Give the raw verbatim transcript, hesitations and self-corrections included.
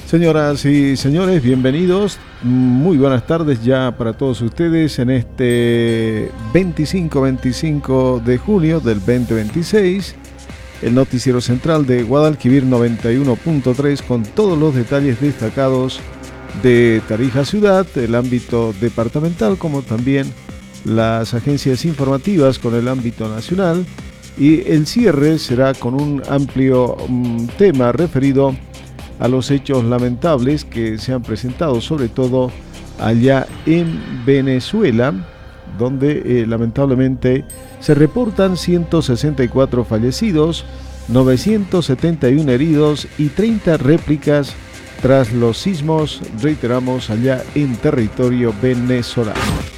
Señoras y señores, bienvenidos. Muy buenas tardes ya para todos ustedes en este veinticinco veinticinco de junio del veinte veintiséis. El noticiero central de Guadalquivir noventa y uno punto tres con todos los detalles destacados de Tarija Ciudad, el ámbito departamental, como también las agencias informativas con el ámbito nacional. Y el cierre será con un amplio um, tema referido a los hechos lamentables que se han presentado, sobre todo allá en Venezuela, donde eh, lamentablemente se reportan ciento sesenta y cuatro fallecidos, novecientos setenta y uno heridos y treinta réplicas tras los sismos, reiteramos, allá en territorio venezolano.